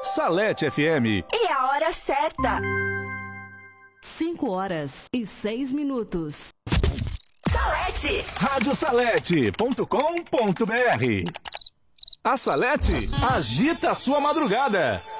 Salete FM. E a hora certa. 5h06. Salete. Radiosalete.com.br. A Salete agita a sua madrugada.